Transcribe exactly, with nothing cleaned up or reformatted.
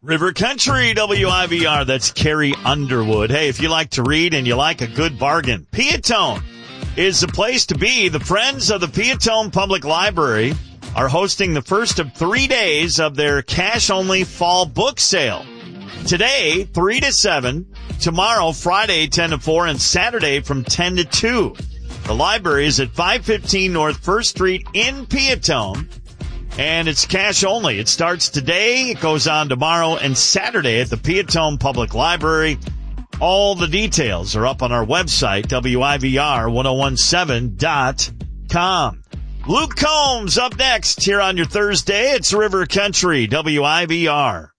River Country, W I V R, that's Carrie Underwood. Hey, if you like to read and you like a good bargain, Peatone is the place to be. The Friends of the Peatone Public Library are hosting the first of three days of their cash-only fall book sale. Today, three to seven, tomorrow, Friday, ten to four, and Saturday from ten to two. The library is at five fifteen North First Street in Peatone. And it's cash only. It starts today, it goes on tomorrow, and Saturday at the Peatone Public Library. All the details are up on our website, W I V R ten seventeen dot com. Luke Combs up next here on your Thursday. It's River Country, W I V R.